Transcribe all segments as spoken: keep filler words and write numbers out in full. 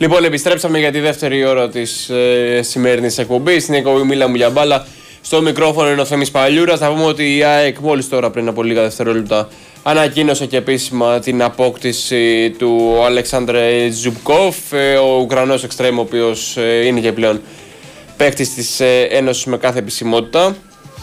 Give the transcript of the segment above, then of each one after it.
Λοιπόν, επιστρέψαμε για τη δεύτερη ώρα της ε, σημερινής εκπομπής. Στην εκπομπή Μίλα μου για μπάλα. Στο μικρόφωνο είναι ο Θέμης Παλιούρας. Θα πούμε ότι η ΑΕΚ μόλις τώρα πριν από λίγα δευτερόλεπτα ανακοίνωσε και επίσημα την απόκτηση του Αλεξάνδρε Ζουμπκόφ, ε, ο Ουκρανός εξτρέμ, ο οποίος ε, είναι και πλέον παίκτης της ε, Ένωσης με κάθε επισημότητα.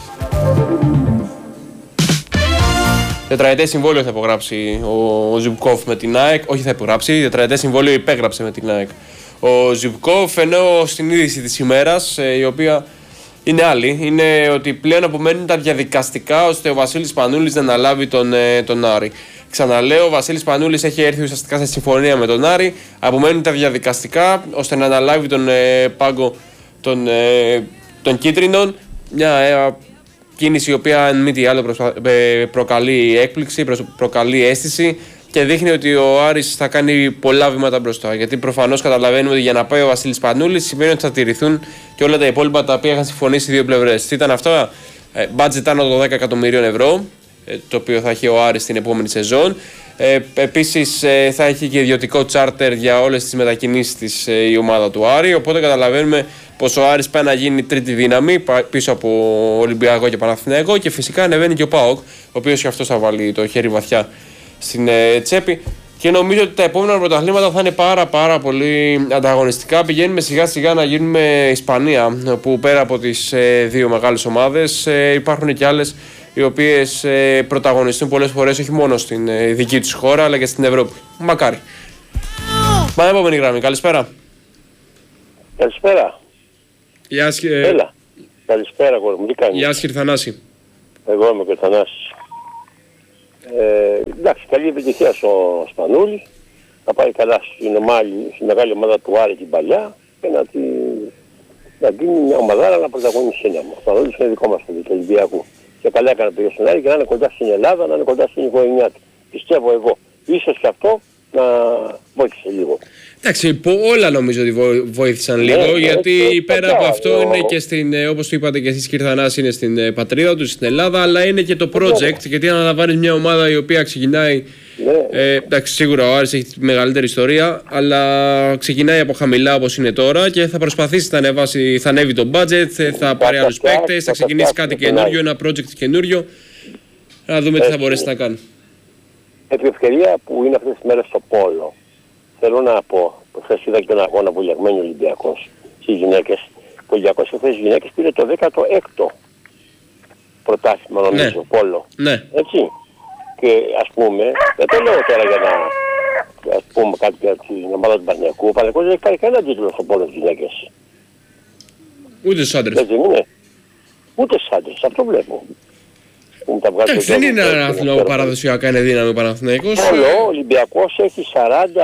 Τετραετές συμβόλαιο θα υπογράψει ο, ο Ζουμπκόφ με την ΑΕΚ. Όχι, θα υπογράψει. Τετραετές συμβόλαιο υπέγραψε με την ΑΕΚ ο Ζουμπκόφ. Ενώ στην είδηση της ημέρας, ε, η οποία είναι άλλη, είναι ότι πλέον απομένουν τα διαδικαστικά ώστε ο Βασίλης Πανούλης να αναλάβει τον, ε, τον Άρη. Ξαναλέω, ο Βασίλης Πανούλης έχει έρθει ουσιαστικά σε συμφωνία με τον Άρη. Απομένουν τα διαδικαστικά ώστε να αναλάβει τον ε, πάγκο των, ε, των κίτρινων. Μια ε, κίνηση η οποία, αν μη τι άλλο, προσπα... προκαλεί έκπληξη, προκαλεί αίσθηση και δείχνει ότι ο Άρης θα κάνει πολλά βήματα μπροστά. Γιατί προφανώς καταλαβαίνουμε ότι για να πάει ο Βασίλης Πανούλης σημαίνει ότι θα τηρηθούν και όλα τα υπόλοιπα τα οποία είχαν συμφωνήσει οι δύο πλευρές. Τι ήταν αυτά? Μπάτζετ άνω των δέκα εκατομμυρίων ευρώ, το οποίο θα έχει ο Άρης στην επόμενη σεζόν. Ε, επίσης ε, θα έχει και ιδιωτικό τσάρτερ για όλες τις μετακινήσεις της ε, η ομάδα του Άρη. Οπότε καταλαβαίνουμε πως ο Άρης πάει να γίνει τρίτη δύναμη πίσω από Ολυμπιακό και Παναθηναϊκό, και φυσικά ανεβαίνει και ο ΠΑΟΚ, ο οποίος και αυτός θα βάλει το χέρι βαθιά στην ε, τσέπη. Και νομίζω ότι τα επόμενα πρωταθλήματα θα είναι πάρα πάρα πολύ ανταγωνιστικά. Πηγαίνουμε σιγά σιγά να γίνουμε Ισπανία, που πέρα από τις ε, δύο μεγάλες ομάδες ε, υπάρχουν και άλλες οι οποίες ε, πρωταγωνιστούν πολλές φορές όχι μόνο στην ε, δική τους χώρα αλλά και στην Ευρώπη. Μακάρι. Πάμε επόμενη γραμμή. Καλησπέρα. Καλησπέρα. Γεια σας. Ε... Έλα. Καλησπέρα, κόρη μου. Τι κάνεις? Γεια σας, κύριε Θανάση. Εγώ είμαι και ο Θανάσης. Ε, εντάξει, καλή επιτυχία στο Σπανούλη. Θα πάει καλά στην, ομάλη, στην μεγάλη ομάδα του Άρη την παλιά και να, τη, να γίνει μια ομαδάρα να πρωταγωνίσει σύναμα. Ο Σπανούλης είναι δικό μας παιδί του Ολυμπιακού. Και καλά έκανε το στον Άρη και να είναι κοντά στην Ελλάδα, να είναι κοντά στην οικογένειά του. Πιστεύω εγώ. Ίσως και αυτό να βοήθησε λίγο. Εντάξει, όλα νομίζω ότι βοήθησαν λίγο, ναι, γιατί έτσι, πέρα έτσι, από αυτό ο... είναι και στην, όπως το είπατε και εσείς κύριε Θανάση, είναι στην πατρίδα του, στην Ελλάδα, αλλά είναι και το project, ναι, γιατί αναλαμβάνει μια ομάδα η οποία ξεκινάει, ναι, ε, εντάξει, σίγουρα ο Άρης έχει τη μεγαλύτερη ιστορία, αλλά ξεκινάει από χαμηλά όπως είναι τώρα και θα προσπαθήσει να ανεβάσει, θα ανέβει το budget, θα πάρει άλλους παίκτες, θα ξεκινήσει κάτι καινούριο, ένα project καινούριο, να δούμε τι θα μπορέσει να κάνει. Επί ευκαιρία που είναι αυτές τις μέρες στο Πόλο, θέλω να πω, χθες είδα και τον αγώνα που λεγμένει ο Ολυμπιακός στις γυναίκες. Ο Ολυμπιακός αυτές τις γυναίκες πήρε το δέκατο έκτο πρωτάθλημα, νομίζω, ναι, Πόλο. Ναι. Έτσι. Και ας πούμε, δεν το λέω τώρα για να, ας πούμε, κάτι για την ομάδα του Παναθηναϊκού. Ο Παναθηναϊκός δεν έχει πάρει κανένα τίτλο στο Πόλο στις γυναίκες. Ούτε στους άντρες. Έτσι δεν είναι? Ούτε στους άντρες, αυτό βλέπω. Εντάξει, δεν είναι ένα άθλημα που παραδοσιακά είναι δύναμη ο Παναθηναϊκός. Ο Ολυμπιακός έχει σαράντα,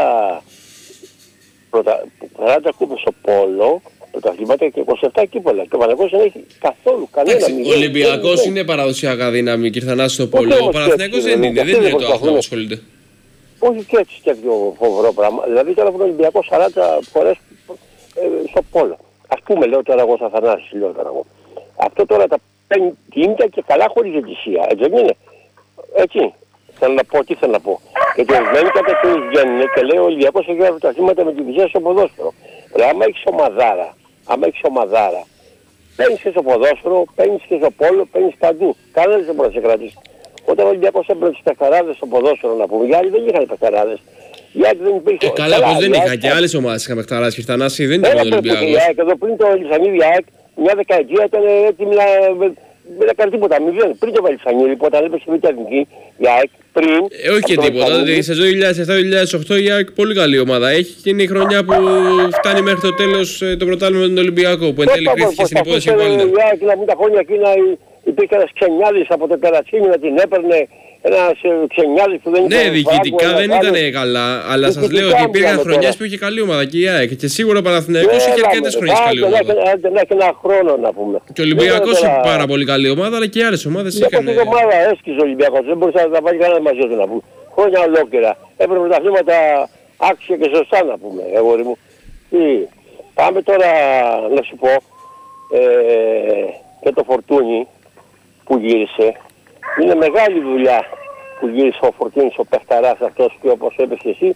σαράντα κούπες στο Πόλο, πρωταθλήματα και είκοσι επτά κύπολα. Και ο Παναθηναϊκός δεν έχει καθόλου κανένα. Ο Ολυμπιακός είναι παραδοσιακά δύναμη, κύριε Θανάση, στο Πόλο. Ο Παναθηναϊκός δεν είναι, δεν είναι το άθλημα που ασχολείται. Όχι και έτσι τέτοιο φοβερό πράγμα. Δηλαδή τώρα από τον Ολυμπιακό σαράντα φορές στο Πόλο. Ας πούμε, λέω τώρα εγώ σαν Θανάσης, λέω τώρα εγώ. Αυτό τώρα τα παίρνει την και καλά χωρίς διαιτησία, έτσι δεν είναι? Έτσι. Θέλω να πω, τι θέλω να πω. Γιατί ορισμένοι κατευθύνεις βγαίνουν και λέει ο Ολυμπιακός έχει γράφει τα θύματα με τη βυζιά στο ποδόσφαιρο. Ρε, άμα έχεις ομαδάρα, άμα έχεις ομαδάρα, παίρνεις και στο ποδόσφαιρο, παίρνεις και στο πόλο, παίρνεις παντού. Κανένας δεν μπορεί να σε κρατήσει. Όταν ο Ολυμπιακός έπαιρνε τους παιχταράδες στο ποδόσφαιρο, να πούμε, οι άλλοι δεν είχαν παιχταράδες. Δεν υπήρχε... Ε, καλά, πως δεν είχα και άλλες ομάδες είχαν παιχταράδες, κύριε Θανάση, δεν ήταν ο Ολυμπιακός. Εδώ πριν το Λισανίδη ΑΕΚ, μια δεκαετία ήταν έτοιμη να... Δεν έκανε τίποτα, μηδέν. Πριν το Βαλισσανίδη, που όταν έπαιξε η Εθνική, η ΑΕΚ, πριν... Ε, όχι και τίποτα, τη σεζόν δύο χιλιάδες επτά δύο χιλιάδες οκτώ η ΑΕΚ πολύ καλή ομάδα. Έχει και είναι η χρονιά που φτάνει μέχρι το τέλος το πρωτάθλημα με τον Ολυμπιακό, που εν τέλει κρίθηκε στην υπόθεση που η ΑΕΚ να μην τα χρόνια εκείνα υπήρχε ένας ξενιάδης από το Τερατσίνι να την έπαιρνε. Ένας ξενιάδης που δεν ήταν... Ναι, διοικητικά δεν ήταν καλά, αλλά σας λέω ότι υπήρχαν χρονιές που είχε καλή ομάδα και η ΑΕΚ. Και σίγουρα ο Παναθηναϊκός είχε αρκετές χρονιές καλή ομάδα. Να έχει ένα χρόνο να πούμε. Και ο Ολυμπιακός είχε πάρα πολύ καλή ομάδα, αλλά και οι άλλες ομάδες είχαν... Η ομάδα έσκησε ο Ολυμπιακός, δεν μπορούσε να τα βάλει κανένα μαζί του να πούμε. Χρόνια ολόκληρα. Έπρεπε πρωταθλήματα άξια και σωστά να πούμε, αγόρι μου. Πάμε τώρα να σου πω και το Φορτούνι που γύρισε. Είναι μεγάλη δουλειά που γύρισε ο Φορτούνης ο παιχταράς αυτός και όπως είπες και εσύ,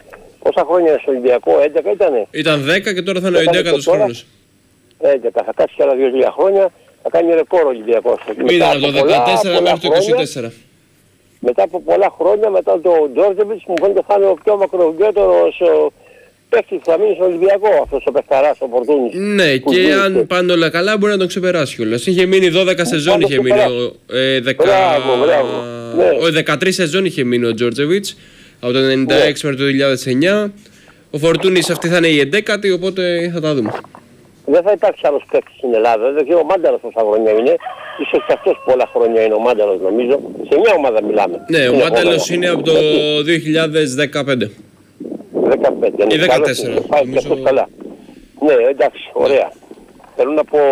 Πόσα χρόνια είναι στο Ολυμπιακό, έντεκα ήτανε. Ήταν δέκα και τώρα θα είναι ο έντεκατος χρόνος. έντεκα, θα κάτσει και άλλα δύο τρία χρόνια, θα κάνει ρεκόρ ο Ολυμπιακός. Ήταν από το δεκατέσσερα μέχρι το είκοσι τέσσερα. Μετά από πολλά χρόνια, μετά το Ντόρτζεβιτς, μου φαίνεται θα είναι ο πιο μακροβιότερος παίκτης που θα μείνει στον Ολυμπιακό, αυτός ο παιχταράς, ο Πορτούνης. Ναι, και αν πάνε όλα καλά μπορεί να τον ξεπεράσει κιόλας. Είχε μείνει δώδεκα σεζόν, είχε μείνει ο, ε, δεκα... μπράβο, μπράβο. Ναι. ο δεκατρείς σεζόν είχε μείνει ο Ντόρτζεβιτς, από το ενενήντα έξι μέχρι το δύο χιλιάδες εννιά. Ο Φορτούνης αυτή θα είναι η εντέκατη, οπότε θα τα δούμε. Δεν θα υπάρξει άλλος παίκτης στην Ελλάδα. Δεν ξέρω ο Μάνταλος πόσα χρόνια είναι. Ίσως και αυτός πολλά χρόνια είναι ο Μάνταλος νομίζω. Σε μια ομάδα μιλάμε. Ναι, ο Μάνταλος είναι από το δύο χιλιάδες δεκαπέντε. δεκαπέντε. Ή δεκατέσσερα. Πάει και αυτός καλά. Ναι, εντάξει, ωραία. Θέλω να πω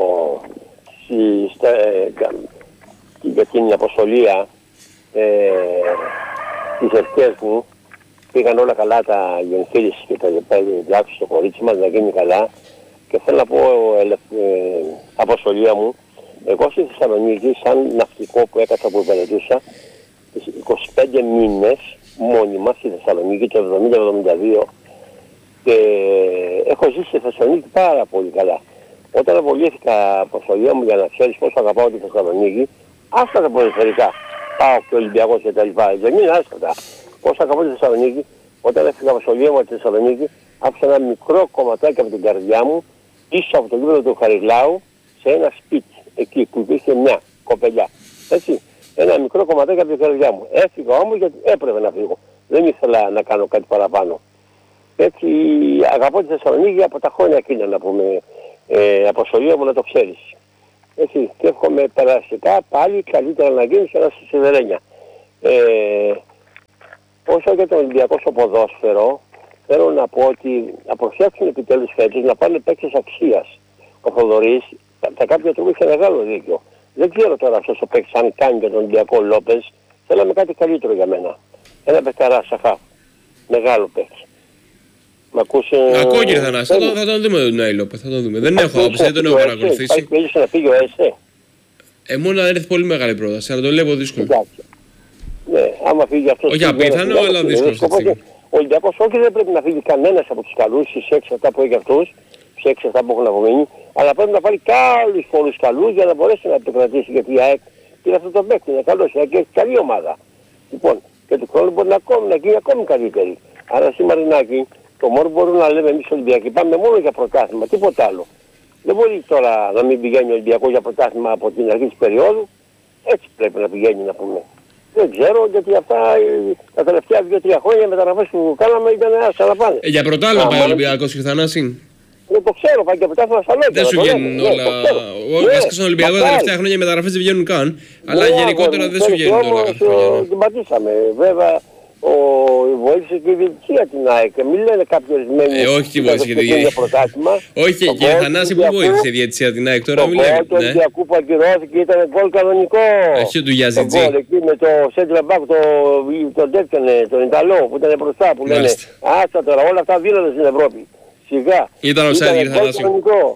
για την αποστολία ε, τις ευχές μου. Πήγαν όλα καλά τα γεννηθήριση και τα διάξεις στο κορίτσι μας να γίνει καλά. Και θέλω να πω ε, ε, αποστολία μου, εγώ στη Θεσσαλονίκη σαν ναυτικό που έκανα που υπηρετούσα είκοσι πέντε μήνες μόνιμα στη Θεσσαλονίκη το εβδομήντα εβδομήντα δύο και έχω ζήσει στη Θεσσαλονίκη πάρα πολύ καλά. Όταν απολύθηκα αποστολία μου για να ξέρεις πόσο αγαπάω τη Θεσσαλονίκη, άστα τα ποδοσφαιρικά, πάω και Ολυμπιακός και τα λοιπά, δεν είναι άστα. Πόσο αγαπάω τη Θεσσαλονίκη, όταν έφυγα αποστολία μου από τη Θεσσαλονίκη, άφησα ένα μικρό κομματάκι από την καρδιά μου πίσω από το γήπεδο του Χαριλάου σε ένα σπίτι εκεί που υπήρχε μια κοπελιά. Έτσι, ένα μικρό κομματάκι από την καρδιά μου. Έφυγα όμως γιατί έπρεπε να φύγω. Δεν ήθελα να κάνω κάτι παραπάνω. Έτσι, αγαπώ τη Θεσσαλονίκη από τα χρόνια εκείνα να πούμε. Ε, αποστολία μου να το ξέρεις. Έτσι, και εύχομαι περαστικά πάλι καλύτερα να γίνει σε ένα σιδερένια. Ε, όσο για τον Ολυμπιακό στο ποδόσφαιρο, θέλω να πω ότι να προσέξουν επιτέλους φέτος να πάνε παίκτες αξίας. Ο Θοδωρής, τα κάποια τρόπο είχε μεγάλο δίκιο. Δεν ξέρω τώρα αυτός ο παίκτης αν κάνει για τον Ολυμπιακό Λόπες, θέλαμε κάτι καλύτερο για μένα. Ένα παιχταρά σαφά. Μεγάλο παίκτη. Μ' ακούσε... Ακούω κύριε Θανάση, θα, θα τον δούμε τον Νάι Λόπες, θα τον δούμε. Δεν έχω άποψη, δεν τον έχω παρακολουθήσει. Υπάρχει να φύγει ο ΕΣΕ. Ε, μόνο να έρθει πολύ μεγάλη πρόταση, αλλά το βλέπω δύσκολο. Ναι, άμα φύγει αυτός... Όχι απίθανο, αλλά δύσκολο. Ο Ολυμπιακός όχι δεν πρέπει να φύγει κανένας από τους καλούς, στις έξι εφτά που έχει αυτούς, στις έξι εφτά που έχουν απομείνει, αλλά πρέπει να βάλει κάποιους πολλούς καλούς για να μπορέσει να επικρατήσει, γιατί η ΑΕΚ είναι αυτό το παίκτη, είναι καλός, η ΑΕΚ έχει καλή ομάδα. Λοιπόν, και του χρόνου μπορεί να, ακόμη, να γίνει ακόμη καλύτερη. Άρα στη Μαρινάκη, το μόνο που μπορούμε να λέμε εμείς Ολυμπιακοί, πάμε μόνο για πρωτάθλημα, τίποτα άλλο. Δεν μπορεί τώρα να μην πηγαίνει ο Ολυμπιακός για πρωτάθλημα από την αρχή της περίοδου, έτσι πρέπει να πηγαίνει να πούμε. Δεν ξέρω, γιατί αυτά τα τελευταία δύο τρία χρόνια μεταγραφές που κάναμε ήταν άστα να πάνε. Ε, για πρωτάλληλο πάει ο Ολυμπιακός, κύριε Θανάση. Δεν το ξέρω, πάει και πρωτάθλημα στα λόγια. Δεν σου βγαίνουν όλα. Βασικά στον Ολυμπιακό τα τελευταία χρόνια οι μεταγραφές δεν βγαίνουν καν. Αλλά γενικότερα δεν σου βγαίνουν όλα κάθε χρόνια. Την πατήσαμε. Βέβαια, βοήθησε και η διετησία την ΑΕΚ. Μην λένε κάποιοι ορισμένοι. Ε, όχι τη βοήθησε και η διετησία. Όχι, κύριε Θανάση, πού βοήθησε η διετησία την ΑΕΚ τώρα, μην λέμε. Το Ολυμπιακού που ακυρώθηκε ήταν γκολ κανονικό. Όχι του Γιαζιτζή. Εκεί με το Σέντρα Μπακ, τον τέτοιον, τον Ιταλό που ήταν μπροστά που λένε. Άστα τώρα, όλα αυτά δίνονται στην Ευρώπη. Σιγά. Ήταν ο Σέντρα, κύριε Θανάση.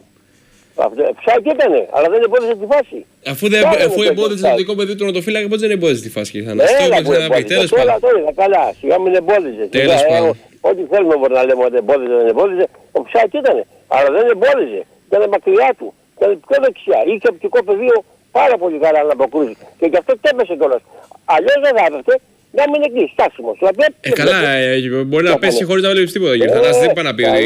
Ψάκι ήτανε, αλλά δεν εμπόδισε τη φάση. Αφού, δεν, αφού εμπόδισε το δικό παιδί του ρωτοφύλακα, πώς δεν εμπόδισε τη φάση, κύριε Θανάση. Έλα που εμπόδισε, τώρα το είδα καλά, σιγά μην εμπόδισε. Τέλος πάντων. Ό,τι θέλουμε μπορεί να λέμε ότι εμπόδισε, δεν εμπόδισε, ο Ψάκι ήτανε, αλλά δεν εμπόδισε. Ήταν μακριά του, ήταν πιο δεξιά, είχε οπτικό πεδίο πάρα πολύ καλά να αποκρούσει. Και γι' αυτό τέπεσε κιόλας. Αλλιώς δεν θα έπεφτε, να μην είναι εκεί, στάσιμος. Ε, καλά, μπορεί να πέσει χωρίς να βλέπεις τίποτα, κύριε Θανάση, δεν πάει να πει ότι...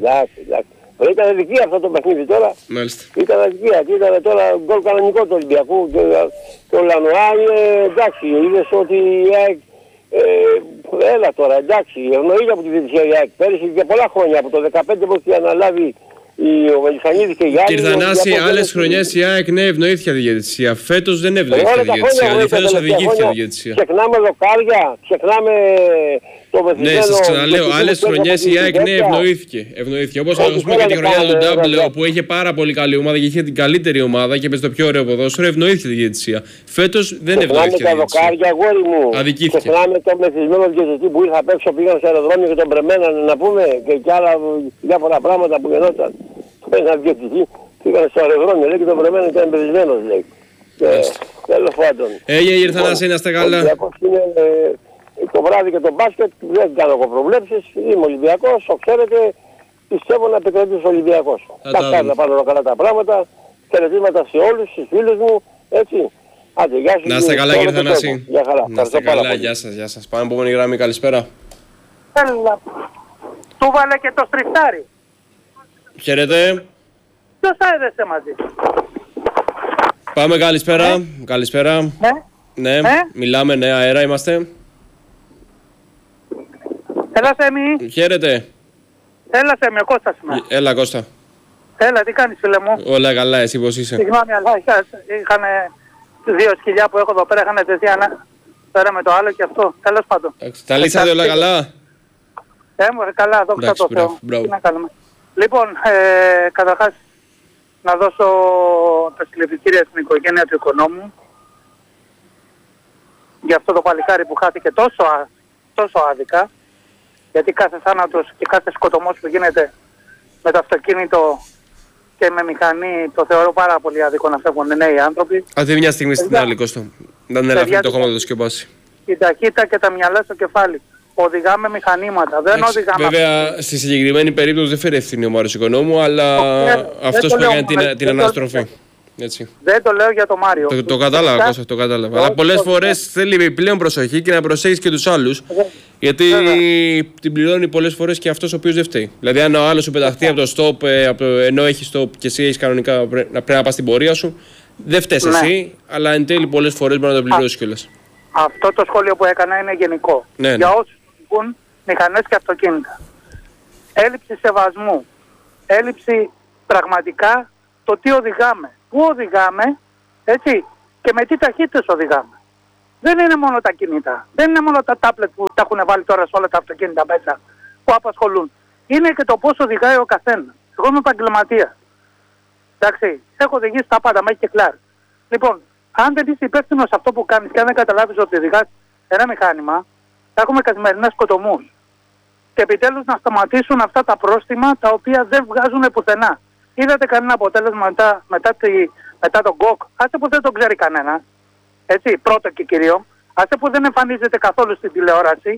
Ήταν δικία αυτό το παιχνίδι τώρα. Μάλιστα. Ήταν δικία και ήταν τώρα γκολ κανονικό του Ολυμπιακού και, και ο Λανοά είναι εντάξει. Είδες ότι η ΑΕΚ, ε, έλα τώρα εντάξει, ευνοείται από τη διαιτησία η ΑΕΚ. Πέρυσι και πολλά χρόνια από το δεκαπέντε που είχε αναλάβει ο Μελισσανίδης και η ΑΕΚ. Κύριε Θανάση, άλλες χρονιές η ΑΕΚ ναι ευνοήθηκε τη διαιτησία. Φέτος δεν ευνοήθηκε τη διαιτησία. Φέτος οδηγήθηκε τη διαιτησία. Ξεχνάμε δοκάρια, ξεχνάμε... Ναι, σας ξαναλέω, άλλες χρονιές η ΑΕΚ ναι ευνοήθηκε. ευνοήθηκε. Όπως ας πούμε και τη χρονιά του Ντάμπλε που είχε πάρα πολύ καλή ομάδα και είχε την καλύτερη ομάδα και έπαιζε το πιο ωραίο ποδόσφαιρο, ευνοήθηκε τη διαιτησία. Φέτος δεν ευνοήθηκε τη διαιτησία. Αδικήθηκε. Ξεχνάμε τον μεθυσμένο διαιτητή που ήρθα απ' έξω, πήγαν στο αεροδρόμιο και τον πρεμένανε να πούμε και άλλα διάφορα πράγματα που γινόταν. Ένα διαιτητή πήγαν στο αεροδρόμιο λέει και τον πρεμένανε και ήταν μεθυσμένος λέει. Τέλος πάντων. Έγινε κύριε Θανάση, να είστε καλά. το βράδυ και το μπάσκετ δεν κάνω εγώ προβλέψεις. Είμαι Ολυμπιακός, το ξέρετε, πιστεύω να επικρατήσει ο Ολυμπιακός. Θα κάνει να πάνε καλά τα πράγματα. Χαιρετήματα σε όλους, στους φίλους μου, έτσι. Άντε, γεια σου. Να είστε καλά κύριε Θανάση. Γεια χαρά. Να είστε καλά, γεια σας, γεια σας. Πάμε επόμενη γραμμή, καλησπέρα. Έλα. Του βάλε και το στριφτάρι. Χαίρετε. Ποιος θα έδεσε μαζί. Πάμε καλησπέρα, ε? καλησπέρα. Ναι. Ναι, ε? μιλάμε, ναι, αέρα είμαστε. Έλα Σέμι. Χαίρετε. Έλα Σέμι, ο Κώστας είμαι. Έλα Κώστα. Έλα, τι κάνεις φίλε μου. Όλα καλά, εσύ πώς είσαι. Συγγνώμη, αλλά είχαν δύο σκυλιά που έχω εδώ πέρα, είχαν τεθεί ένα πέρα με το άλλο και αυτό. Τέλος πάντων. Τα λύσατε όλα καλά. Ε, μωρέ, καλά, δόξα τω Θεώ. Να κάνουμε. Λοιπόν, ε, καταρχάς να δώσω τα συλληπιτήρια στην οικογένεια του οικονόμου για αυτό το παλικάρι που χάθηκε τόσο, α, τόσο άδικα, γιατί κάθε θάνατος και κάθε σκοτωμός που γίνεται με το αυτοκίνητο και με μηχανή το θεωρώ πάρα πολύ άδικο να φεύγουν νέοι άνθρωποι. Αυτή μια στιγμή στην άλλη, Κώστα. Δεν έλαβε το χώμα να το σκεπάσει. Η ταχύτητα και τα μυαλά στο κεφάλι. Οδηγάμε μηχανήματα, δεν Έξι, οδηγάμε... Βέβαια, στη συγκεκριμένη περίπτωση δεν φέρει ευθύνη ο Μάριος Οικονόμου, αλλά αυτός που έκανε την, την αναστροφή. Έτσι. Δεν το λέω για το Μάριο. Το, το κατάλαβα, Κώστα, το κατάλαβα. Αλλά πολλές φορές θέλει πλέον προσοχή και να προσέχεις και τους άλλους. Γιατί την πληρώνει πολλές φορές και αυτός ο οποίος δεν φταίει. Δηλαδή, αν ο άλλος σου πεταχτεί από το stop, από το, ενώ έχει stop και εσύ έχεις κανονικά πρέπει να, να πας στην πορεία σου, δεν φταίς ναι. εσύ, αλλά εν τέλει πολλές φορές μπορεί να το πληρώσεις κιόλας. Αυτό το σχόλιο που έκανα είναι γενικό. Ναι, ναι. Για όσους οδηγούν μηχανές και αυτοκίνητα. Έλλειψη σεβασμού. Έλλειψη πραγματικά το τι οδηγάμε. Πού οδηγάμε, έτσι, και με τι ταχύτητες οδηγάμε. Δεν είναι μόνο τα κινητά. Δεν είναι μόνο τα τάπλετ που τα έχουν βάλει τώρα σε όλα τα αυτοκίνητα μέσα που απασχολούν. Είναι και το πώς οδηγάει ο καθένας. Εγώ είμαι επαγγελματίας. Εντάξει, έχω οδηγήσει τα πάντα, μέχρι και κλάρ. Λοιπόν, αν δεν είσαι υπεύθυνος σε αυτό που κάνεις και αν δεν καταλάβεις ότι οδηγάς ένα μηχάνημα, θα έχουμε καθημερινές σκοτωμούς. Και επιτέλους να σταματήσουν αυτά τα πρόστιμα τα οποία δεν βγάζουν πουθενά. Είδατε κανένα αποτέλεσμα μετά, μετά, τη, μετά τον γκοκ, άσε που δεν τον ξέρει κανένα. Έτσι, πρώτο και κυρίω, άσε που δεν εμφανίζεται καθόλου στην τηλεόραση.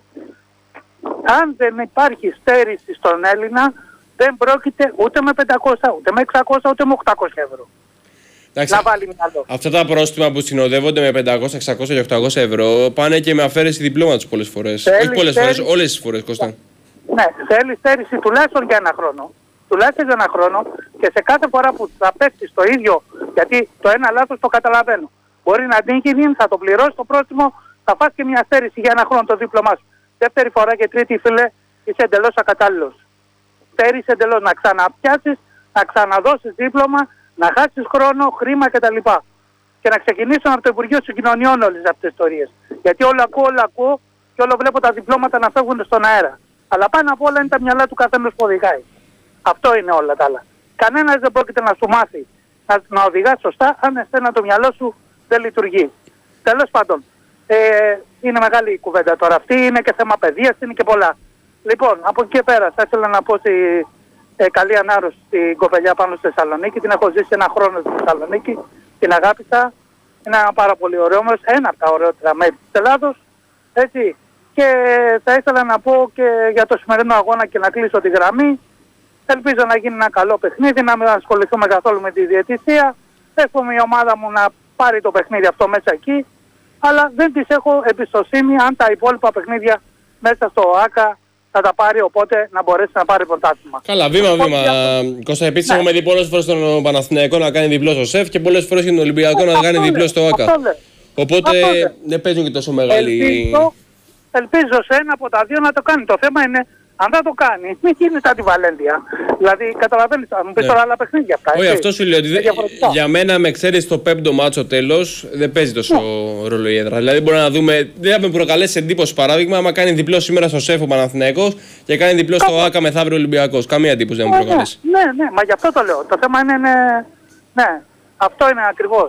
Αν δεν υπάρχει στέρηση στον Έλληνα, δεν πρόκειται ούτε με πεντακόσια, ούτε με εξακόσια, ούτε με οκτακόσια ευρώ. Εντάξει, να βάλει μυαλό. Αυτά τα πρόστιμα που συνοδεύονται με πεντακόσια, εξακόσια και οκτακόσια ευρώ πάνε και με αφαίρεση διπλώματος πολλές φορές. Θέλει, Όχι πολλές θέλει, φορές, όλες τις φορές, Κώστα. Ναι, θέλει στέρηση τουλάχιστον για ένα χρόνο. Τουλάχιστον για ένα χρόνο και σε κάθε φορά που θα πέφτει το ίδιο, γιατί το ένα λάθος το καταλαβαίνω. Μπορεί να τύχει, θα το πληρώσει το πρόστιμο, θα φας και μια στέρηση για ένα χρόνο το δίπλωμά σου. Δεύτερη φορά και τρίτη, φίλε, είσαι εντελώς ακατάλληλος. Στέρηση εντελώς να ξαναπιάσεις, να ξαναδώσεις δίπλωμα, να χάσεις χρόνο, χρήμα κτλ. Και να ξεκινήσουν από το Υπουργείο Συγκοινωνιών όλες αυτές τις ιστορίες. Γιατί όλο ακούω, όλο ακούω και όλο βλέπω τα διπλώματα να φεύγουν στον αέρα. Αλλά πάνω απ' όλα είναι τα μυαλά του καθένας που οδηγάει. Αυτό είναι όλα τα άλλα. Κανένας δεν πρόκειται να σου μάθει να, να οδηγάς σωστά αν εσένα το μυαλό σου δεν λειτουργεί. Τέλος πάντων, ε, είναι μεγάλη η κουβέντα τώρα αυτή, είναι και θέμα παιδείας, είναι και πολλά. Λοιπόν, από εκεί και πέρα θα ήθελα να πω στη, ε, καλή ανάρρωση στην κοπελιά πάνω στη Θεσσαλονίκη. Την έχω ζήσει ένα χρόνο στη Θεσσαλονίκη, την αγάπησα. Είναι ένα πάρα πολύ ωραίο μέρος, ένα από τα ωραιότερα μέρη της Ελλάδος. Έτσι. Και θα ήθελα να πω και για το σημερινό αγώνα και να κλείσω τη γραμμή. Ελπίζω να γίνει ένα καλό παιχνίδι, να μην ασχοληθούμε καθόλου με τη διαιτησία. Εύχομαι η ομάδα μου να πάρει το παιχνίδι αυτό μέσα εκεί. Αλλά δεν της έχω εμπιστοσύνη αν τα υπόλοιπα παιχνίδια μέσα στο ΟΑΚΑ θα τα πάρει, οπότε να μπορέσει να πάρει πρωτάθλημα. Καλά, βήμα-βήμα. Κώστα, επίσης έχουμε δει πολλές φορές τον Παναθηναϊκό να κάνει διπλό στο ΣΕΦ και πολλές φορές και τον Ολυμπιακό να κάνει διπλό στο ΟΑΚΑ. Οπότε δεν παίζουν και τόσο μεγάλη. Ελπίζω, ελπίζω σε ένα από τα δύο να το κάνει. Το θέμα είναι αν δεν το κάνει, μην γίνει σαν τη Βαλένθια. Δηλαδή, καταλαβαίνεις, θα μου πεις τώρα άλλα παιχνίδια αυτά. Όχι, αυτό σου λέω ότι δε, για μένα με εξαίρεση το πέμπτο μάτσο τέλος δεν παίζει τόσο ναι. ρόλο η έδρα. Δηλαδή, μπορεί να δούμε, δεν θα με προκαλέσει εντύπωση παράδειγμα, άμα κάνει διπλό σήμερα στο ΣΕΦ ο Παναθηναϊκός και κάνει διπλό στο ΆΚΑ μεθαύριο Ολυμπιακός. Καμία εντύπωση δεν μου προκαλέσει. Ναι, ναι, ναι, μα γι' αυτό το λέω. Το θέμα είναι, ναι, ναι αυτό είναι ακριβώς.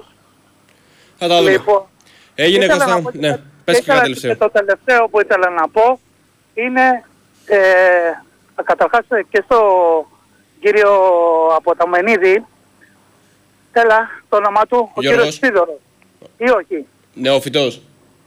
Θα τα δούμε. Λοιπόν, έγινε Κώστα, ναι, πες και τελευταίο. Το τελευταίο που ήθελα να πω είναι. Ε, καταρχάς και στο κύριο Αποταμενίδη, έλα το όνομα του, ο Γιώργος. κύριος Σίδωρος, ή όχι. Νεοφυτός.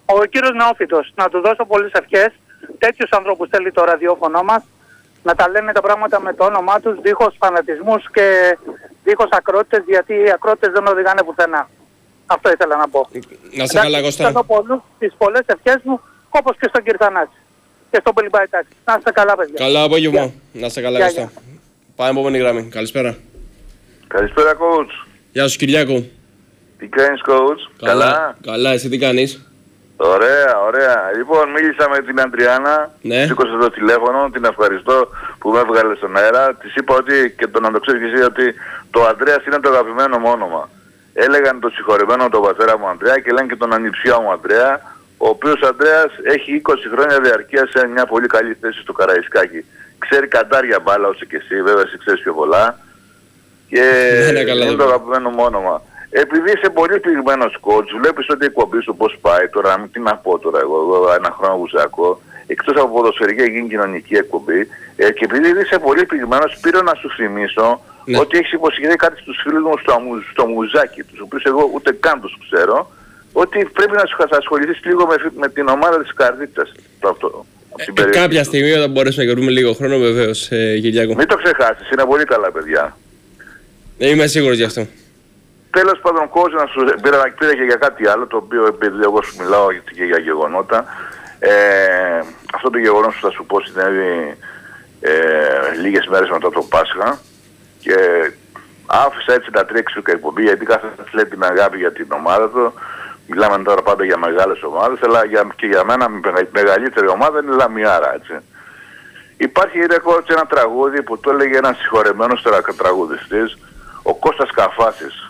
Ο κύριος Νεόφυτος, να του δώσω πολλές ευχές. Τέτοιους ανθρώπους θέλει το ραδιόφωνο μας, να τα λένε τα πράγματα με το όνομά τους, δίχως φανατισμούς και δίχως ακρότητες, γιατί οι ακρότητες δεν οδηγάνε πουθενά. Αυτό ήθελα να πω. Να σε καλά, Κώστα. Να πω τις πολλές ευχές μου, όπως και στον κύριο Θανάση και στον Πολυμπαϊτάκη. Να είστε καλά, παιδιά. Καλά απόγευμα. Yeah. Να είστε καλά, Yeah, Κώστα. yeah. Πάμε επόμενη γραμμή. Καλησπέρα. Καλησπέρα, coach. Γεια σου, Κυριάκο. Τι κάνεις, coach? Καλά. Καλά, εσύ τι κάνεις? Ωραία, ωραία. Λοιπόν, μίλησα με την Αντριάννα, Ναι. σήκωσε το τηλέφωνο, την ευχαριστώ που με έβγαλε στον αέρα. Της είπα ότι, και το να το ξέρεις και εσύ, ότι το Ανδρέας είναι το αγαπημένο μου όνομα. Έλεγαν το συγχωρεμένο τον πατέρα μου Ανδρέα και λένε και τον ανιψιά μου Ανδρέα, ο οποίος Ανδρέας έχει είκοσι χρόνια διαρκεία σε μια πολύ καλή θέση στο Καραϊσκάκι. Ξέρει καντάρια μπάλα όσο και εσύ, βέβαια εσύ ξέρεις πιο πολλά. Και ναι, καλά, είναι το αγαπημένο μου όνομα. Επειδή είσαι πολύ πυγμένος coach, βλέπεις ότι η εκπομπή σου πώς πάει τώρα, τι να πω τώρα εγώ, εγώ ένα χρόνο που σε ακούω, εκτός από ποδοσφαιρική έχει γίνει κοινωνική εκπομπή, ε, και επειδή είσαι πολύ πυγμένος, πήρα να σου θυμίσω, ναι, ότι έχεις υποσχεθεί κάτι στους φίλους μου στο, στο μουζάκι, τους οποίους εγώ ούτε καν τους ξέρω, ότι πρέπει να σου ασχοληθείς λίγο με, με την ομάδα της Καρδίτσας. Αυτό, ε, κάποια στιγμή όταν μπορέσουμε να κερδούμε λίγο χρόνο, βεβαίως, ε, Κυριάκο. Μην το ξεχάσεις, είναι πολύ καλά παιδιά. Ε, είμαι σίγουρος γι' αυτό. Τέλος πάντων, κόσμο να σου πήρα, πήρα και για κάτι άλλο, το οποίο επειδή εγώ σου μιλάω και για γεγονότα, ε, αυτό το γεγονός που θα σου πω συνέβη ε, λίγες μέρες μετά το Πάσχα και άφησα έτσι να τρέξει η εκπομπή, γιατί κάθε λέει την αγάπη για την ομάδα του. Μιλάμε τώρα πάντα για μεγάλες ομάδες, αλλά για, και για μένα η μεγαλύτερη ομάδα είναι η Λαμιάρα, έτσι. Υπάρχει ένα τραγούδι που το έλεγε ένας συγχωρεμένος τραγουδιστής, ο Κώστας Καφάσης.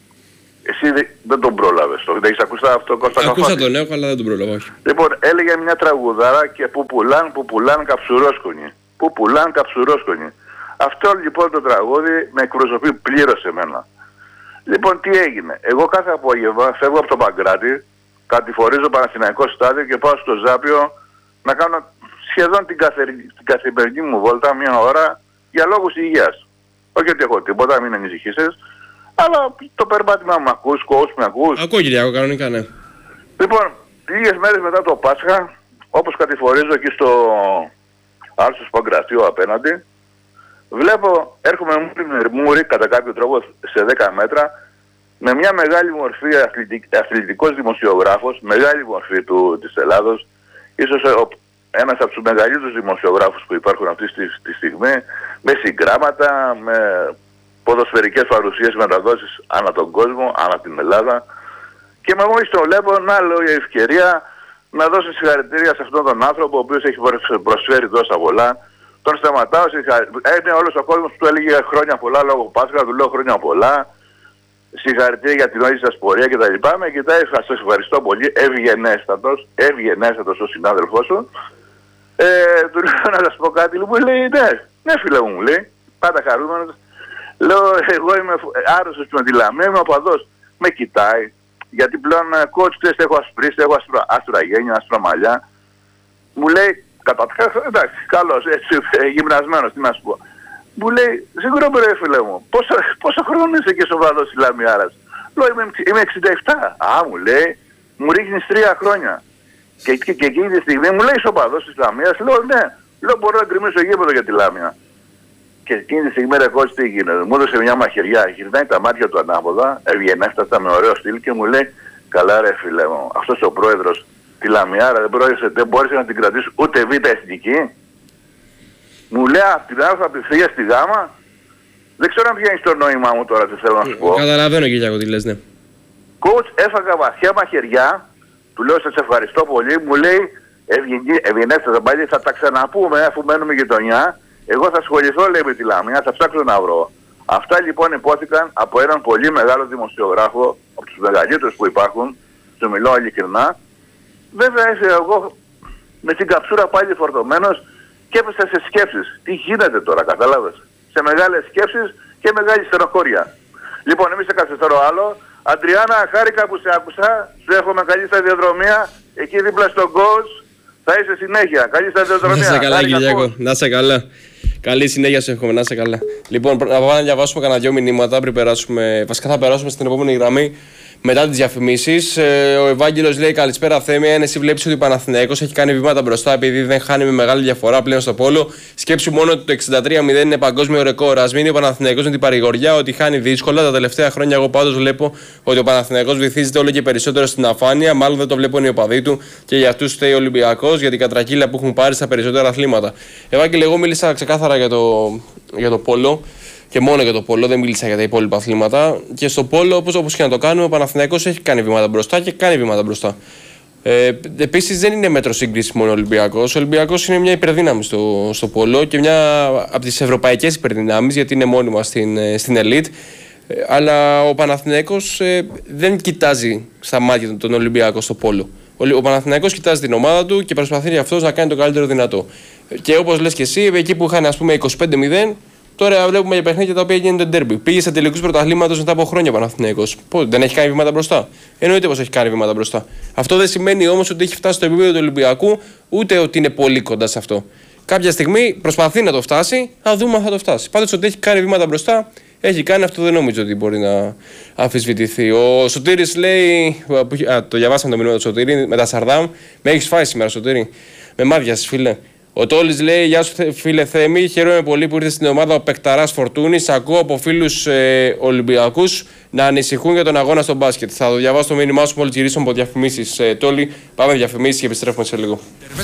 Εσύ δεν τον πρόλαβες, το έχεις ακούσει αυτό, Κώστα Καφάση? Ακούσα τον νέο, αλλά δεν τον πρόλαβα, όχι. Λοιπόν, έλεγε μια τραγουδάρα και που πουλάν, που πουλάν καψουρόσκονοι. Που πουλάν καψουρόσκονοι. Αυτό λοιπόν το τραγούδι με εκπροσωπεί πλήρως εμένα. Λοιπόν, τι έγινε? Εγώ κάθε απόγευμα φεύγω από το Παγκράτη, κατηφορίζω Παναθηναϊκό στάδιο και πάω στο Ζάπιο να κάνω σχεδόν την, καθε... την καθημερινή μου βόλτα μια ώρα για λόγους υγείας. Όχι ότι έχω τίποτα, μην ανησυχήσεις. Αλλά το περπάτημα μου ακούς, coach με ακούς. Ακούω Κυριάκο, κανονικά ναι. Λοιπόν, λίγες μέρες μετά το Πάσχα, όπως κατηφορίζω εκεί στο Άλσος Παγκρατίου απέναντι, βλέπω, έρχομαι μουρι κατά κάποιο τρόπο σε δέκα μέτρα, με μια μεγάλη μορφή αθλητικ, αθλητικός δημοσιογράφος, μεγάλη μορφή του, της Ελλάδος, ίσως ο, ένας από τους μεγαλύτερους δημοσιογράφους που υπάρχουν αυτή τη, τη στιγμή, με συγγράμματα, με ποδοσφαιρικές παρουσίες, μεταδόσεις ανά τον κόσμο, ανά την Ελλάδα. Και με μόλις το βλέπω, να λέω η ευκαιρία να δώσω συγχαρητήρια σε αυτόν τον άνθρωπο, ο οποίος έχει προσφέρει τόσα πολλά. Τον σταματάω, είναι όλος ο κόσμος που του έλεγε χρόνια πολλά λόγω Πάσχα, του λέω χρόνια πολλά. Συγχαρητήρια για την όλη σας πορεία κτλ. Με κοιτάει, σας ευχαριστώ πολύ, ευγενέστατος, ευγενέστατος ο συνάδελφός σου. Ε, του λέω να σας πω κάτι, μου λέει ναι, ναι φίλε μου, μου λέει, πάντα χαρούμενος. Λέω, εγώ είμαι άρρωστος με τη Λαμία, είμαι οπαδός. Με κοιτάει, γιατί πλέον coach, έχω ασπρίσει, έχω άστρα, άστρα γένια, άστρα μαλλιά. Μου λέει, κατατικά, εντάξει, καλός, έτσι, γυμνασμένος, τι να σου πω. Μου λέει, συγγνώμη ρε φίλε μου, πόσο, πόσο χρόνο είσαι και είσαι οπαδός της Λαμιάρας? Λέω, είμαι, είμαι εξήντα επτά. Α, μου λέει, μου ρίχνεις τρία χρόνια. Και, και, και εκείνη τη στιγμή μου λέει, είσαι οπαδός της Λαμίας? Λέω, ναι. Λέω, μπορώ να γκρεμίσω γήπεδο για τη Λαμία. Και εκείνη τη στιγμή ρε coach, τι γίνεται? Μου έδωσε μια μαχαιριά, γυρνάει τα μάτια του ανάποδα, ευγενέστατα με ωραίο στυλ και μου λέει, καλά ρε φίλε μου, αυτός ο πρόεδρος τη Λαμιάρα δεν, πρόεδρε, δεν μπόρεσε να την κρατήσει ούτε β' εθνική. Μου λέει από την Α από τη Θεία στη Γ. Δεν ξέρω αν βγαίνει το νόημά μου τώρα, τι θέλω να σου πω. Καταλαβαίνω Κυριάκο τι λες, ναι. Coach, έφαγα βαθιά μαχαιριά, του λέω σας ευχαριστώ πολύ, μου λέει ευγενέστατα πάλι, θα τα ξαναπούμε αφού μένουμε γειτονιά. Εγώ θα ασχοληθώ, λέει, με τη Λαμία, θα ψάξω να βρω. Αυτά λοιπόν υπόθηκαν από έναν πολύ μεγάλο δημοσιογράφο, από τους μεγαλύτερους που υπάρχουν, του μιλώ ειλικρινά. Βέβαια έφυγα εγώ με την καψούρα πάλι φορτωμένος και έπεσα σε σκέψεις. Τι γίνεται τώρα, κατάλαβες? Σε μεγάλες σκέψεις και μεγάλη στενοχώρια. Λοιπόν, εμείς σε καθυστερώ άλλο. Αντριάννα, χάρηκα που σε άκουσα. Σου εύχομαι καλή σταδιοδρομία. Εκεί δίπλα στον coach θα είσαι συνέχεια. Καλή σταδιοδρομία. Να είσαι καλά, Κυριάκο. Να είσαι καλά. Καλή συνέχεια σου εύχομαι, να είσαι καλά. Λοιπόν, να πάμε να διαβάσουμε κανένα δυο μηνύματα πριν περάσουμε. Βασικά θα περάσουμε στην επόμενη γραμμή μετά τις διαφημίσεις. Ε, ο Ευάγγελος λέει: καλησπέρα, Θέμη. Αν εσύ βλέπεις ότι ο Παναθηναϊκός έχει κάνει βήματα μπροστά επειδή δεν χάνει με μεγάλη διαφορά πλέον στο πόλο, σκέψου μόνο ότι το εξήντα τρία μηδέν είναι παγκόσμιο ρεκόρ. Ας μείνει ο Παναθηναϊκός με την παρηγοριά ότι χάνει δύσκολα. Τα τελευταία χρόνια, εγώ πάντως βλέπω ότι ο Παναθηναϊκός βυθίζεται όλο και περισσότερο στην αφάνεια. Μάλλον δεν το βλέπουν οι οπαδοί του και για αυτούς φταίει ο Ολυμπιακός για την κατρακύλα που έχουν πάρει στα περισσότερα αθλήματα. Ευάγγελε, εγώ μίλησα ξεκάθαρα για το, για το πόλο. Και μόνο για το πόλο, δεν μίλησα για τα υπόλοιπα αθλήματα. Και στο πόλο, όπως, όπως και να το κάνουμε, ο Παναθηναϊκός έχει κάνει βήματα μπροστά και κάνει βήματα μπροστά. Ε, Επίσης, δεν είναι μέτρο σύγκριση μόνο ο Ολυμπιακός. Ο Ολυμπιακός είναι μια υπερδύναμη στο, στο πόλο και μια από τις ευρωπαϊκές υπερδυνάμεις, γιατί είναι μόνιμα στην, στην ελίτ. Ε, αλλά ο Παναθηναϊκός ε, δεν κοιτάζει στα μάτια τον Ολυμπιακό στο πόλο. Ο, ο Παναθηναϊκός κοιτάζει την ομάδα του και προσπαθεί αυτός να κάνει το καλύτερο δυνατό. Και όπως λες και εσύ, εκεί που είχαν ας πούμε είκοσι πέντε μηδέν. Τώρα βλέπουμε για παιχνίδια τα οποία γίνονται ντέρμπι. Πήγε σε τελικούς πρωταθλήματος μετά από χρόνια Παναθηναϊκός. Πώς, δεν έχει κάνει βήματα μπροστά? Εννοείται πως έχει κάνει βήματα μπροστά. Αυτό δεν σημαίνει όμως ότι έχει φτάσει στο επίπεδο του Ολυμπιακού, ούτε ότι είναι πολύ κοντά σε αυτό. Κάποια στιγμή προσπαθεί να το φτάσει, θα δούμε αν θα το φτάσει. Πάντως ότι έχει κάνει βήματα μπροστά, έχει κάνει, αυτό δεν νομίζω ότι μπορεί να αμφισβητηθεί. Ο Σωτήρης λέει. Α, το διαβάσαμε το μήνυμα του Σωτήρη με τα Σαρδάμ. Με έχει φάει σήμερα, Σωτήρη. Με μάτια σας, φίλε. Ο Τόλης λέει: γεια σου, φίλε Θέμη. Χαίρομαι πολύ που ήρθε στην ομάδα ο Πεκταράς Φορτούνης. Ακούω από φίλους ε, Ολυμπιακούς να ανησυχούν για τον αγώνα στο μπάσκετ. Θα το διαβάσω το μήνυμά σου μόλις γυρίσουμε από διαφημίσεις. Ε, Τόλη, πάμε διαφημίσεις και επιστρέφουμε σε λίγο.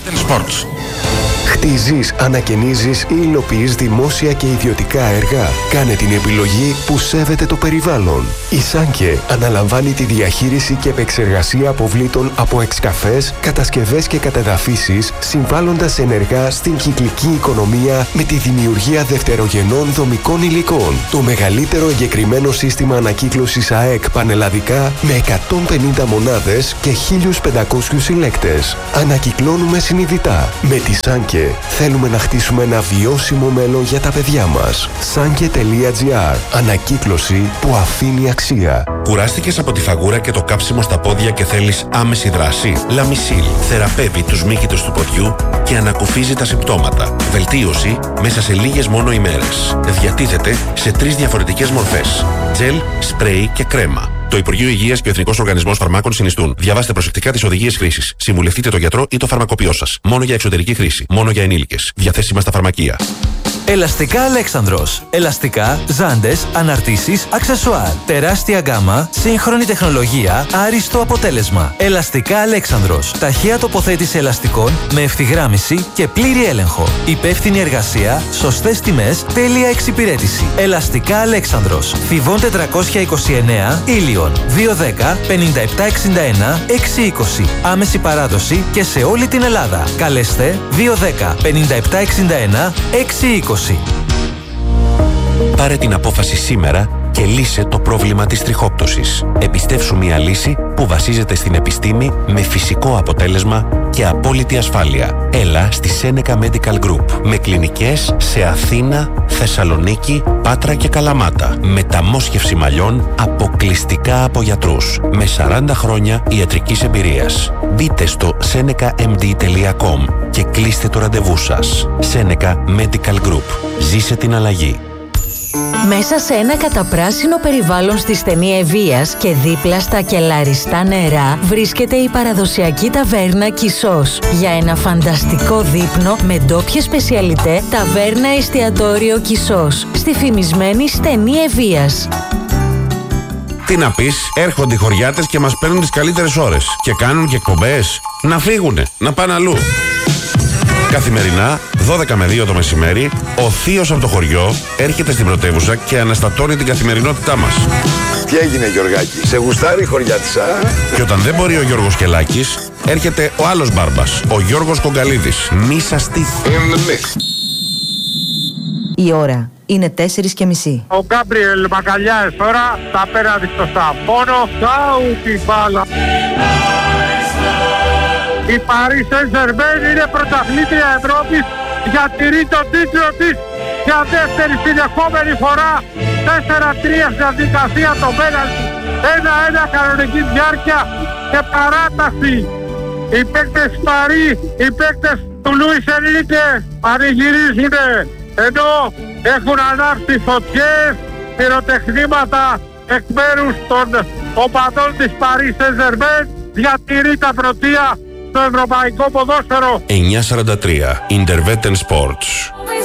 Χτίζεις, ανακαινίζεις ή υλοποιείς δημόσια και ιδιωτικά έργα? Κάνε την επιλογή που σέβεται το περιβάλλον. Η Σάνκε αναλαμβάνει τη διαχείριση και επεξεργασία αποβλήτων από εξκαφές, κατασκευές και κατεδαφίσεις, συμβάλλοντας ενεργά στην κυκλική οικονομία με τη δημιουργία δευτερογενών δομικών υλικών. Το μεγαλύτερο εγκεκριμένο σύστημα ανακύκλωσης ΑΕΚ πανελλαδικά με εκατόν πενήντα μονάδες και χίλιους πεντακόσιους συλλέκτες. Ανακυκλώνουμε συνειδητά. Με τη Σάνκε θέλουμε να χτίσουμε ένα βιώσιμο μέλλον για τα παιδιά μας. Sanke τελεία gr. Ανακύκλωση που αφήνει αξία. Κουράστηκες από τη φαγούρα και το κάψιμο στα πόδια και θέλεις άμεση δράση? Λαμισίλ θεραπεύει τους μύκητους του ποδιού και ανακουφίζει τα συμπτώματα. Βελτίωση μέσα σε λίγες μόνο ημέρες. Διατίθεται σε τρεις διαφορετικές μορφές: τζελ, σπρέι και κρέμα. Το Υπουργείο Υγείας και ο Εθνικός Οργανισμός Φαρμάκων συνιστούν. Διαβάστε προσεκτικά τις οδηγίες χρήσης. Συμβουλευτείτε τον γιατρό ή το φαρμακοποιό σας. Μόνο για εξωτερική χρήση. Μόνο για ενήλικες. Διαθέσιμα στα φαρμακεία. Ελαστικά Αλέξανδρος. Ελαστικά, ζάντες, αναρτήσεις, αξεσουάρ. Τεράστια γκάμα, σύγχρονη τεχνολογία, άριστο αποτέλεσμα. Ελαστικά Αλέξανδρος. Ταχεία τοποθέτηση ελαστικών με ευθυγράμμιση και πλήρη έλεγχο. Υπεύθυνη εργασία, σωστές τιμές, τέλεια εξυπηρέτηση. Ελαστικά Αλέξανδρος. Θηβών τετρακόσια είκοσι εννέα, Ήλιον. δύο δέκα πενήντα επτά εξήντα ένα εξακόσια είκοσι. Άμεση παράδοση και σε όλη την Ελλάδα. Καλέστε δύο δέκα πενήντα επτά εξήντα ένα εξακόσια είκοσι. Πάρε την απόφαση σήμερα και λύσε το πρόβλημα της τριχόπτωσης. Εμπιστεύσου μια λύση που βασίζεται στην επιστήμη με φυσικό αποτέλεσμα και απόλυτη ασφάλεια. Έλα στη Seneca Medical Group με κλινικές σε Αθήνα, Θεσσαλονίκη, Πάτρα και Καλαμάτα. Μεταμόσχευση μαλλιών αποκλειστικά από γιατρούς με σαράντα χρόνια ιατρικής εμπειρίας. Μπείτε στο seneca m d τελεία com και κλείστε το ραντεβού σας. Seneca Medical Group. Ζήσε την αλλαγή. Μέσα σε ένα καταπράσινο περιβάλλον στη στενή Ευβοίας και δίπλα στα κελαριστά νερά βρίσκεται η παραδοσιακή ταβέρνα Κισός. Για ένα φανταστικό δείπνο με ντόπιες σπεσιαλιτέ, ταβέρνα εστιατόριο Κισός στη φημισμένη στενή Ευβοίας. Τι να πεις, έρχονται οι χωριάτες και μας παίρνουν τις καλύτερες ώρες και κάνουν και εκπομπές. Να φύγουνε, να πάνε αλλού. Καθημερινά, δώδεκα με δύο το μεσημέρι, ο θείος από το χωριό έρχεται στην πρωτεύουσα και αναστατώνει την καθημερινότητά μας. Τι έγινε, Γιωργάκη, σε γουστάρει η χωριάτισσα? Και όταν δεν μπορεί ο Γιώργος Κελάκης, έρχεται ο άλλος μπάρμπας, ο Γιώργος Κογκαλίδης. Μη σας τύχει. Η ώρα είναι τέσσερις και μισή. Ο Γκάμπριελ Μακαλιάες τώρα τα πέραδει στο Σταμπόνο. Κάου την μπάλα. Η Paris Saint-Germain είναι πρωταθλήτρια Ευρώπης, διατηρεί τον τίτλο της για δεύτερη συνεχόμενη φορά. τέσσερα τρία στη διαδικασία το πέναλτι. ένα ένα κανονική διάρκεια και παράταση. Οι παίκτες Παρί, οι παίκτες του Λουίς Ενρίκε πανηγυρίζουνε, ενώ έχουν ανάψει φωτιές, πυροτεχνήματα εκ μέρους των ο πατών της Paris Saint-Germain διατηρεί τα πρωτεία στο ευρωπαϊκό ποδόσφαιρο. εννιακόσια σαράντα τρία Intervetten Sports.